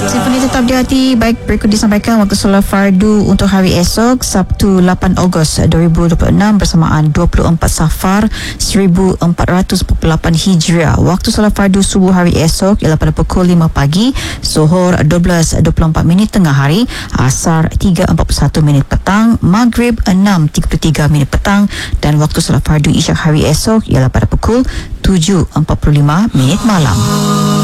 Symphony tetap di hati. Baik, berikut disampaikan waktu solat fardu untuk hari esok Sabtu 8 Ogos 2026 bersamaan 24 Safar 1448 Hijriah. Waktu solat fardu subuh hari esok ialah pada pukul 5 pagi, Zuhur 12.24 tengah hari, Asar 3.41 petang, Maghrib 6.33 petang, dan waktu solat fardu isyak hari esok ialah pada pukul 7.45 malam.